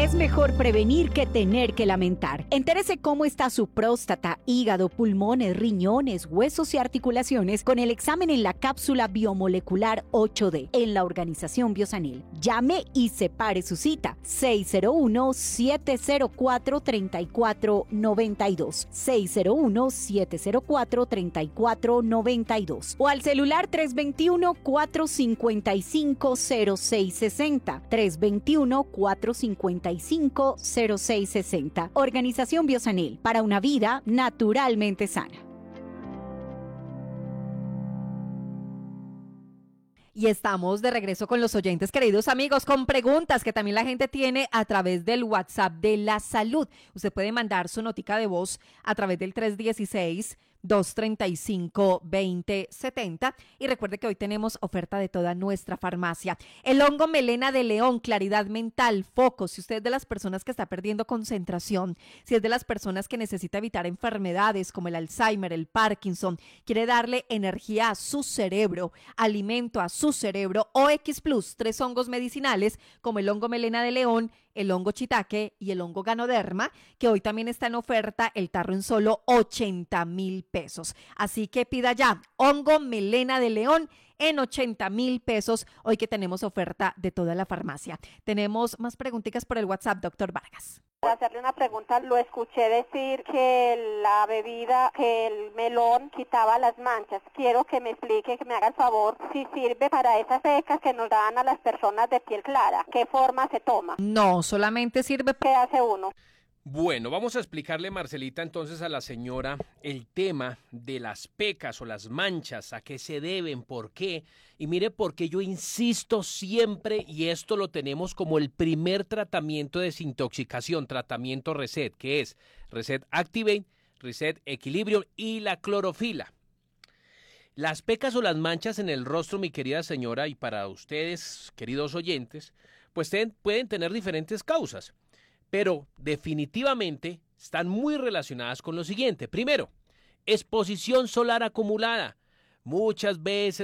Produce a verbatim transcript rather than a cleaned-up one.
Es mejor prevenir que tener que lamentar. Entérese cómo está su próstata, hígado, pulmones, riñones, huesos y articulaciones con el examen en la cápsula biomolecular ocho D en la Organización Biosanil. Llame y separe su cita. seis cero uno, siete cero cuatro, tres cuatro nueve dos. seis cero uno, siete cero cuatro, tres cuatro nueve dos. O al celular tres dos uno, cuatro cinco cinco, cero seis seis cero. tres dos uno, cuatro cinco cinco, cero seis seis cero. Organización Biosanil, para una vida naturalmente sana. Y estamos de regreso con los oyentes, queridos amigos, con preguntas que también la gente tiene a través del WhatsApp de la salud. Usted puede mandar su notica de voz a través del tres uno seis, dos tres cinco, dos cero siete cero. Y recuerde que hoy tenemos oferta de toda nuestra farmacia. El hongo melena de león, claridad mental, foco. Si usted es de las personas que está perdiendo concentración, si es de las personas que necesita evitar enfermedades como el Alzheimer, el Parkinson, quiere darle energía a su cerebro, alimento a su cerebro, O X Plus, tres hongos medicinales como el hongo melena de león, el hongo shiitake y el hongo ganoderma, que hoy también está en oferta el tarro en solo ochenta mil pesos. Así que pida ya hongo melena de león en ochenta mil pesos, hoy que tenemos oferta de toda la farmacia. Tenemos más preguntitas por el WhatsApp, doctor Vargas. Para hacerle una pregunta, lo escuché decir que la bebida, que el melón quitaba las manchas. Quiero que me explique, que me haga el favor, si sirve para esas pecas que nos dan a las personas de piel clara. ¿Qué forma se toma? No, solamente sirve... ¿Qué hace uno? Bueno, vamos a explicarle, Marcelita, entonces a la señora el tema de las pecas o las manchas, a qué se deben, por qué. Y mire por qué yo insisto siempre, y esto lo tenemos como el primer tratamiento de desintoxicación, tratamiento Reset, que es Reset Activate, Reset Equilibrium y la clorofila. Las pecas o las manchas en el rostro, mi querida señora, y para ustedes, queridos oyentes, pues ten, pueden tener diferentes causas. Pero definitivamente están muy relacionadas con lo siguiente. Primero, exposición solar acumulada. Muchas veces